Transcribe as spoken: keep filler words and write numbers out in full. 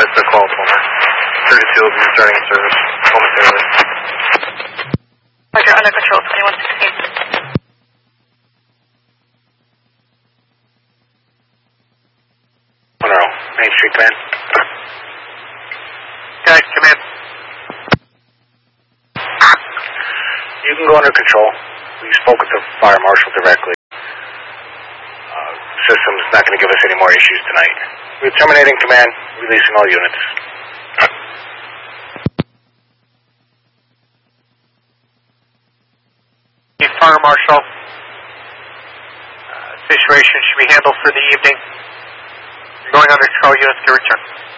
advised to call Palmer. thirty-two will be starting in service momentarily. Roger, under control, twenty-one sixteen. Monroe, Main Street Command. Guys, come in. You can go under control. We spoke with the fire marshal directly. Uh, system's not going to give us any more issues tonight. We're terminating command, releasing all units. Fire Marshal, uh, situation should be handled for the evening. You're going under control, units to return.